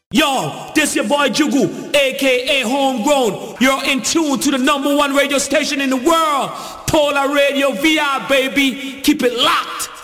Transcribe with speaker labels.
Speaker 1: Yo, this your boy Jugu, aka Homegrown. You're in tune to the #1 radio station in the world, Polar Radio VI, baby. Keep it locked.